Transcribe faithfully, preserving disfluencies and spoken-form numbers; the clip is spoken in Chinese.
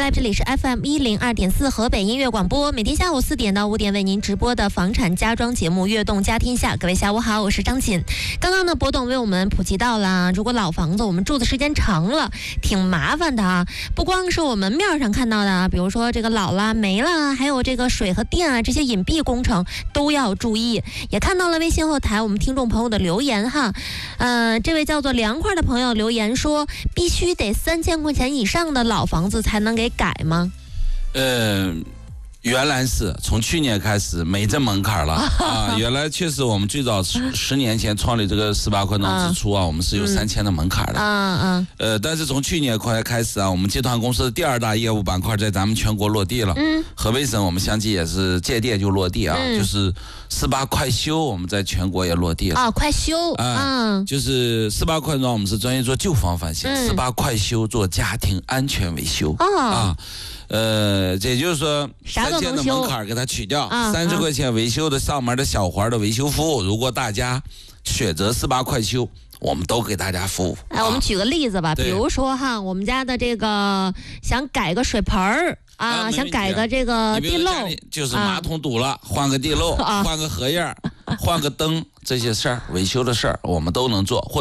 Live， 这里是 F M 一零二点四河北音乐广播，每天下午四点到五点为您直播的房产家装节目《悦动家天下》。各位下午好，我是张锦。刚刚呢，博董为我们普及到了，如果老房子我们住的时间长了，挺麻烦的啊。不光是我们面上看到的啊，比如说这个老了没了，还有这个水和电啊这些隐蔽工程都要注意。也看到了微信后台我们听众朋友的留言哈，呃，这位叫做凉快的朋友留言说，必须得三千块钱以上的老房子才能给改吗？ 呃，原来是从去年开始没这门槛了啊！原来确实我们最早十十年前创立这个十八块庄之初啊，我们是有三千的门槛的。嗯嗯。呃，但是从去年快开始啊，我们集团公司的第二大业务板块在咱们全国落地了。嗯。河北省我们相继也是借店就落地啊，嗯、就是十八快修我们在全国也落地了。 啊，快修啊、 嗯，就是十八块庄我们是专业做旧房翻新，十八、嗯、快修做家庭安全维修。哦、啊。呃，也就是说，三千的门槛给它取掉，三十块钱维修的上门的小环的维修服务，如果大家选择十八快修，我们都给大家服务。 哎，我们举个例子吧，比如说哈，我们家的这个想改个水盆儿啊，想改个这个地漏， 就是马桶堵了，换个地漏，换个荷叶，换个灯，这些事儿维修的事儿我们都能做。